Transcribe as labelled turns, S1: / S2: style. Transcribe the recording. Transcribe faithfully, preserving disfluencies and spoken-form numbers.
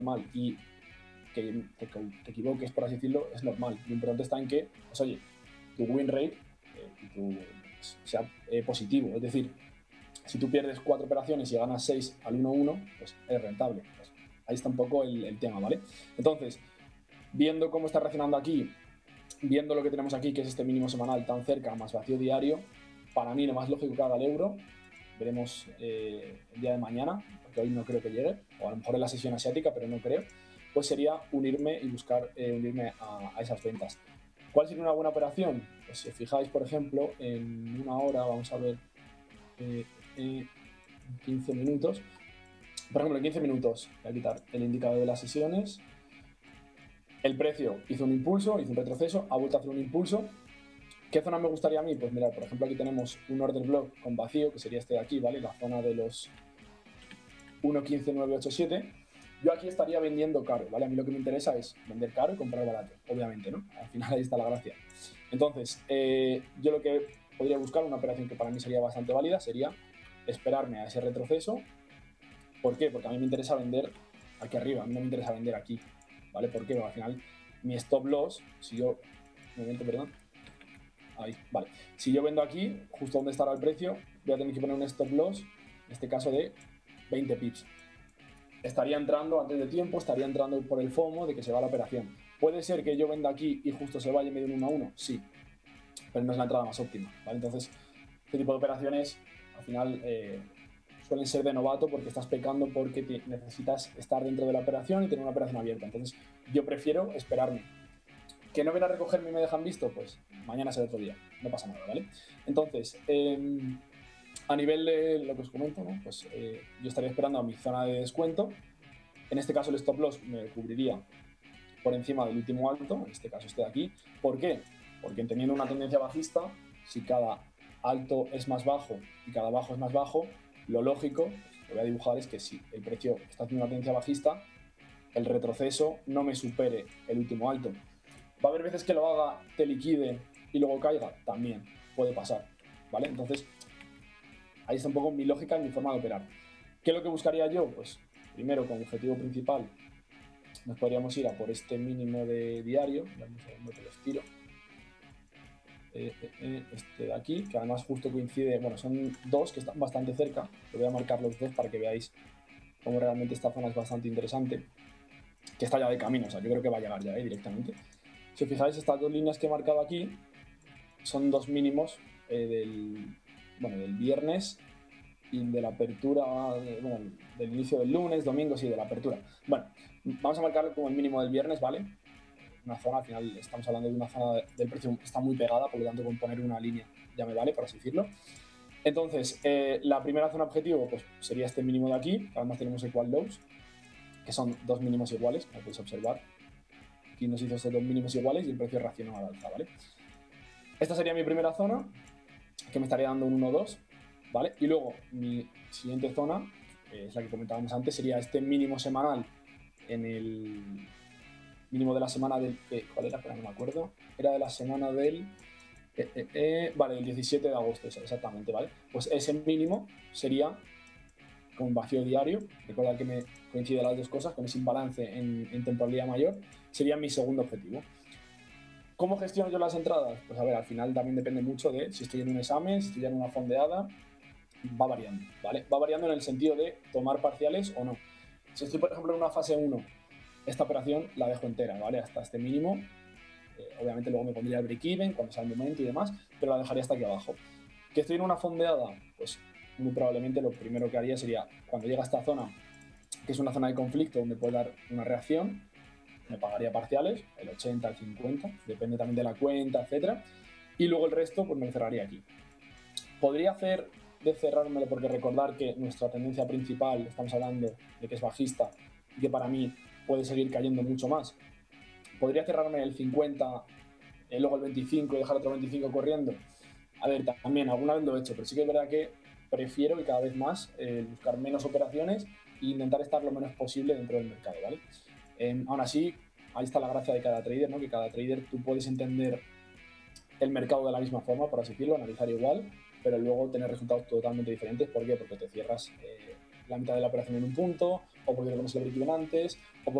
S1: mal y que te, te equivoques, por así decirlo, es normal. Lo importante está en que, pues, oye, tu win rate eh, y tu, sea eh, positivo. Es decir, si tú pierdes cuatro operaciones y ganas seis al uno uno, pues es rentable. Pues ahí está un poco el, el tema, ¿vale? Entonces, viendo cómo está reaccionando aquí, viendo lo que tenemos aquí, que es este mínimo semanal tan cerca, más vacío diario, para mí lo más lógico que haga el euro, veremos eh, el día de mañana, porque hoy no creo que llegue, o a lo mejor en la sesión asiática, pero no creo, pues sería unirme y buscar eh, unirme a, a esas ventas. ¿Cuál sería una buena operación? Pues si os fijáis, por ejemplo, en una hora, vamos a ver, eh, eh, quince minutos. Por ejemplo, en quince minutos, voy a quitar el indicador de las sesiones. El precio hizo un impulso, hizo un retroceso, ha vuelto a hacer un impulso. ¿Qué zona me gustaría a mí? Pues mirad, por ejemplo, aquí tenemos un order block con vacío, que sería este de aquí, ¿vale? La zona de los uno quince nueve ocho siete. Yo aquí estaría vendiendo caro, ¿vale? A mí lo que me interesa es vender caro y comprar barato, obviamente, ¿no? Al final ahí está la gracia. Entonces, eh, yo lo que podría buscar, una operación que para mí sería bastante válida, sería esperarme a ese retroceso. ¿Por qué? Porque a mí me interesa vender aquí arriba, a mí no me interesa vender aquí, ¿vale? ¿Por qué? Porque al final mi stop loss, si yo... Un momento, perdón. Ahí, vale. Si yo vendo aquí, justo donde estará el precio, voy a tener que poner un stop loss, en este caso de veinte pips. Estaría entrando antes de tiempo, estaría entrando por el FOMO de que se va la operación. ¿Puede ser que yo venda aquí y justo se vaya y me dé un uno a uno? Sí, pero no es la entrada más óptima, ¿vale? Entonces, este tipo de operaciones, al final, eh, suelen ser de novato porque estás pecando porque te necesitas estar dentro de la operación y tener una operación abierta. Entonces, yo prefiero esperarme. ¿Que no viene a recogerme y me dejan visto? Pues mañana será otro día, no pasa nada, ¿vale? Entonces, eh, a nivel de lo que os comento, ¿no? Pues eh, yo estaría esperando a mi zona de descuento. En este caso el stop loss me cubriría por encima del último alto, en este caso este de aquí. ¿Por qué? Porque teniendo una tendencia bajista, si cada alto es más bajo y cada bajo es más bajo, lo lógico, pues, lo voy a dibujar, es que si el precio está haciendo una tendencia bajista, el retroceso no me supere el último alto. ¿Va a haber veces que lo haga, te liquide y luego caiga? También puede pasar, ¿vale? Entonces, ahí está un poco mi lógica y mi forma de operar. ¿Qué es lo que buscaría yo? Pues primero, como objetivo principal, nos podríamos ir a por este mínimo de diario. Dame un segundo que los tiro. Eh, eh, eh, este de aquí, que además justo coincide, bueno, son dos que están bastante cerca. Lo voy a marcar los dos para que veáis cómo realmente esta zona es bastante interesante. Que está ya de camino, o sea, yo creo que va a llegar ya, ¿eh? Directamente. Si os fijáis, estas dos líneas que he marcado aquí son dos mínimos eh, del, bueno, del viernes y de la apertura, bueno, del inicio del lunes, domingo, sí, de la apertura. Bueno, vamos a marcarlo como el mínimo del viernes, ¿vale? Una zona, al final estamos hablando de una zona del precio que está muy pegada, por lo tanto con poner una línea ya me vale, por así decirlo. Entonces, eh, la primera zona objetivo pues, sería este mínimo de aquí, además tenemos equal lows, que son dos mínimos iguales, como podéis observar. Aquí nos hizo estos dos mínimos iguales y el precio reaccionó al alza, ¿vale? Esta sería mi primera zona, que me estaría dando un uno dos, ¿vale? Y luego mi siguiente zona, que es la que comentábamos antes, sería este mínimo semanal en el mínimo de la semana del... Eh, ¿Cuál era? Pero no me acuerdo. Era de la semana del... Eh, eh, eh, vale, el diecisiete de agosto, exactamente, ¿vale? Pues ese mínimo sería con vacío diario. Recordad que me coinciden las dos cosas, con ese imbalance en, en temporalidad mayor, sería mi segundo objetivo. ¿Cómo gestiono yo las entradas? Pues a ver, al final también depende mucho de si estoy en un examen, si estoy en una fondeada, va variando, ¿vale? Va variando en el sentido de tomar parciales o no. Si estoy, por ejemplo, en una fase uno, esta operación la dejo entera, ¿vale? Hasta este mínimo. Eh, obviamente luego me pondría el break-even cuando sea el momento y demás, pero la dejaría hasta aquí abajo. ¿Que estoy en una fondeada? Pues muy probablemente lo primero que haría sería, cuando llega a esta zona, que es una zona de conflicto donde puede dar una reacción, me pagaría parciales, el ochenta, el cincuenta, depende también de la cuenta, etcétera. Y luego el resto, pues me cerraría aquí. Podría hacer de cerrármelo porque recordar que nuestra tendencia principal, estamos hablando de que es bajista y que para mí puede seguir cayendo mucho más. Podría cerrarme el cincuenta, eh, luego el veinticinco y dejar otro veinticinco corriendo. A ver, también alguna vez lo he hecho, pero sí que es verdad que prefiero y cada vez más eh, buscar menos operaciones e intentar estar lo menos posible dentro del mercado, ¿vale? Eh, aún así, ahí está la gracia de cada trader, ¿no? Que cada trader tú puedes entender el mercado de la misma forma, por así decirlo, analizar igual, pero luego tener resultados totalmente diferentes. ¿Por qué? Porque te cierras eh, la mitad de la operación en un punto, o porque te comes el break-even antes, o